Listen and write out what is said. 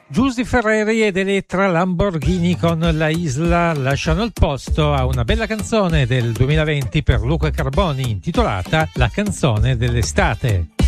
Giusy Ferreri ed Elettra Lamborghini con La Isla lasciano il posto a una bella canzone del 2020 per Luca Carboni intitolata La canzone dell'estate.